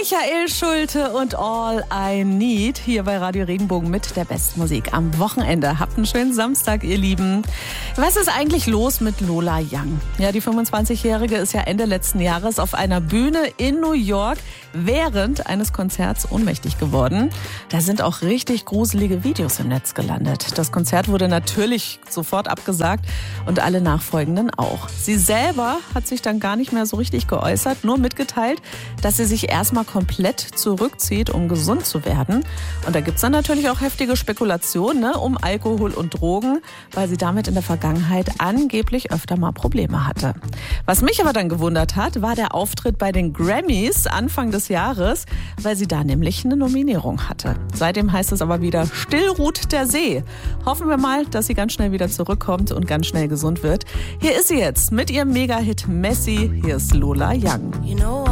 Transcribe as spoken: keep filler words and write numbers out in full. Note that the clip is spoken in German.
Michael Schulte und All I Need hier bei Radio Regenbogen mit der besten Musik am Wochenende. Habt einen schönen Samstag, ihr Lieben. Was ist eigentlich los mit Lola Young? Ja, die fünfundzwanzigjährige ist ja Ende letzten Jahres auf einer Bühne in New York während eines Konzerts ohnmächtig geworden. Da sind auch richtig gruselige Videos im Netz gelandet. Das Konzert wurde natürlich sofort abgesagt und alle nachfolgenden auch. Sie selber hat sich dann gar nicht mehr so richtig geäußert, nur mitgeteilt, dass sie sich erstmal komplett zurückzieht, um gesund zu werden. Und da gibt's dann natürlich auch heftige Spekulationen, ne, um Alkohol und Drogen, weil sie damit in der Vergangenheit angeblich öfter mal Probleme hatte. Was mich aber dann gewundert hat, war der Auftritt bei den Grammys Anfang des Jahres, weil sie da nämlich eine Nominierung hatte. Seitdem heißt es aber wieder, still ruht der See. Hoffen wir mal, dass sie ganz schnell wieder zurückkommt und ganz schnell gesund wird. Hier ist sie jetzt mit ihrem Mega-Hit Messi. Hier ist Lola Young. You know